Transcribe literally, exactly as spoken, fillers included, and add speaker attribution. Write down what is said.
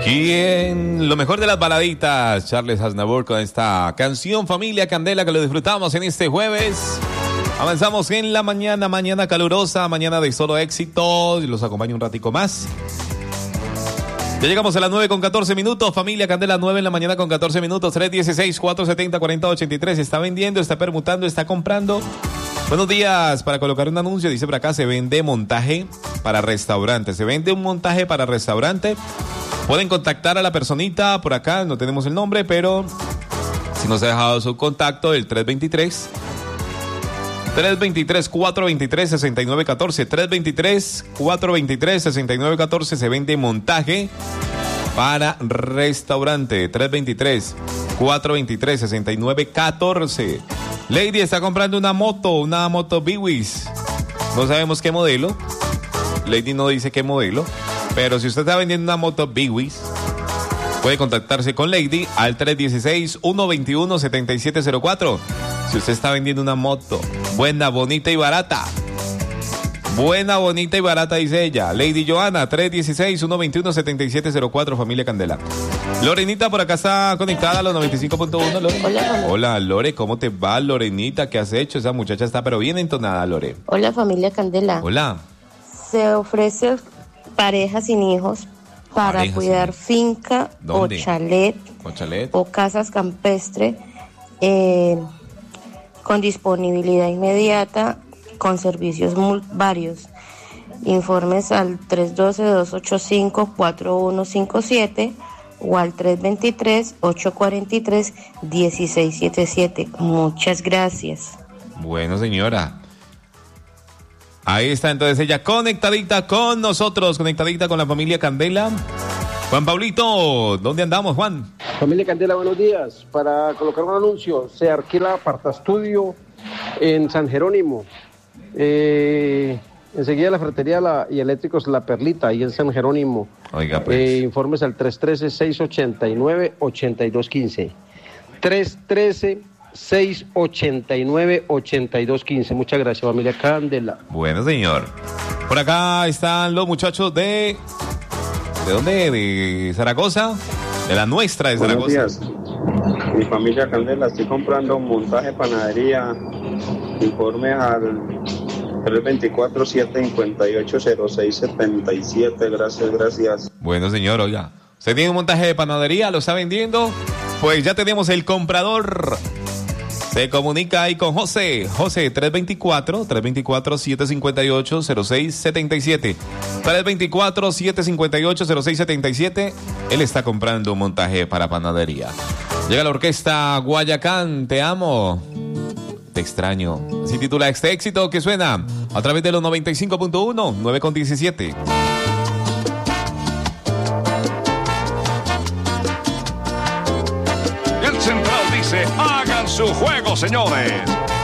Speaker 1: Aquí en lo mejor de las baladitas, Charles Aznavour con esta canción Familia Candela que lo disfrutamos en este jueves. Avanzamos en la mañana, mañana calurosa, mañana de solo éxitos. Los acompaño un ratico más. Ya llegamos a las nueve con catorce minutos. Familia Candela, nueve en la mañana con catorce minutos. tres dieciséis, cuatrocientos setenta, cuarenta ochenta y tres. Está vendiendo, está permutando, está comprando. Buenos días. Para colocar un anuncio, dice por acá, se vende montaje para restaurante. Se vende un montaje para restaurante. Pueden contactar a la personita por acá. No tenemos el nombre, pero si nos ha dejado su contacto, el tres veintitrés. tres veintitrés, cuatrocientos veintitrés, sesenta y nueve catorce. tres veintitrés, cuatrocientos veintitrés, sesenta y nueve catorce. Se vende montaje para restaurante. tres veintitrés, cuatrocientos veintitrés, sesenta y nueve catorce. Lady está comprando una moto, una moto Biwis. No sabemos qué modelo. Lady no dice qué modelo. Pero si usted está vendiendo una moto Biwis, puede contactarse con Lady al tres dieciséis, ciento veintiuno, setenta y siete cero cuatro. Si usted está vendiendo una moto buena, bonita y barata. Buena, bonita y barata, dice ella. Lady Joana, tres dieciséis, ciento veintiuno, setenta y siete cero cuatro, Familia Candela. Lorenita por acá está conectada a los noventa y cinco punto uno. Lore.
Speaker 2: Hola.
Speaker 1: Hola, Lore, ¿cómo te va, Lorenita? ¿Qué has hecho? Esa muchacha está pero bien entonada, Lore.
Speaker 2: Hola, Familia Candela.
Speaker 1: Hola.
Speaker 2: Se ofrece pareja sin hijos para
Speaker 1: Pareja
Speaker 2: cuidar
Speaker 1: sin...
Speaker 2: finca o
Speaker 1: ¿Dónde?
Speaker 2: chalet,
Speaker 1: ¿O chalet?
Speaker 2: o casas campestres eh, con disponibilidad inmediata, con servicios muy varios. Informes al tres uno dos, dos ocho cinco, cuatro uno cinco siete o al tres veintitrés, ocho cuarenta y tres, dieciséis setenta y siete. Muchas gracias.
Speaker 1: Bueno, señora. Ahí está entonces ella conectadita con nosotros, conectadita con la Familia Candela. Juan Pablito, ¿dónde andamos, Juan?
Speaker 3: Familia Candela, buenos días. Para colocar un anuncio, se alquila apartaestudio en San Jerónimo. Eh, enseguida la ferretería la, y eléctricos La Perlita, ahí en San Jerónimo.
Speaker 1: Oiga, pues.
Speaker 3: Eh, informes al tres uno tres, seis ocho nueve, ocho dos uno cinco. tres uno tres, seis ocho nueve, ocho dos uno cinco. Muchas gracias, Familia Candela.
Speaker 1: Bueno, señor. Por acá están los muchachos de... ¿De dónde? ¿De Zaragoza? De la nuestra de Zaragoza.
Speaker 4: Buenos días. Mi Familia Candela, estoy comprando un montaje panadería. Informe al tres veinticuatro, siete cincuenta y ocho, cero seis setenta y siete. Gracias, gracias.
Speaker 1: Bueno, señor, oiga. ¿Usted tiene un montaje de panadería? ¿Lo está vendiendo? Pues ya tenemos el comprador. Se comunica ahí con José. José, tres veinticuatro, tres veinticuatro, siete cincuenta y ocho, cero seis setenta y siete. tres veinticuatro, siete cincuenta y ocho, cero seis setenta y siete. Él está comprando un montaje para panadería. Llega la orquesta Guayacán, te amo. Te extraño. Así titula este éxito que suena a través de los noventa y cinco punto uno, nueve con diecisiete.
Speaker 5: El central dice, hagan su juego, señores.